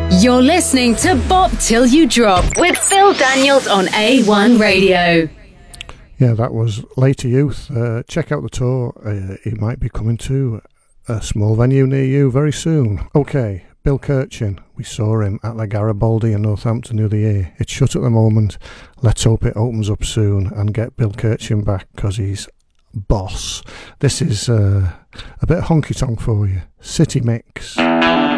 You're listening to Bop Till You Drop with Phil Daniels on A1 Radio. Yeah, that was Later Youth. Check out the tour. It might be coming to a small venue near you very soon. Okay, Bill Kirchin. We saw him at La Garibaldi in Northampton the other year. It's shut at the moment. Let's hope it opens up soon and get Bill Kirchin back, because he's boss. This is a bit honky tonk for you. City Mix.